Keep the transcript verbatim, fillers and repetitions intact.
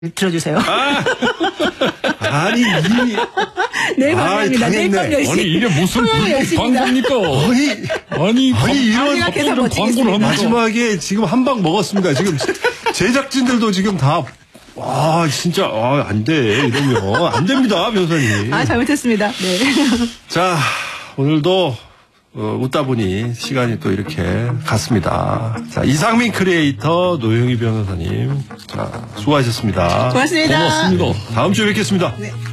들어주세요. 아, 아니, 이미. 네, 감사합니다. 내일 밤 열 시. 아니, 이게 무슨 광고입니까? 아니, 아니, 아니, 이런 광고를 광고를 합니까? 마지막에 지금 한 방 먹었습니다. 지금 제작진들도 지금 다, 와, 진짜, 아, 안 돼. 이러면. 안 됩니다, 변호사님. 아, 잘못했습니다. 네. 자, 오늘도 어, 웃다 보니 시간이 또 이렇게 갔습니다. 자, 이상민 크리에이터, 노영희 변호사님. 자, 수고하셨습니다. 고맙습니다. 고맙습니다. 다음 주에 뵙겠습니다. 네.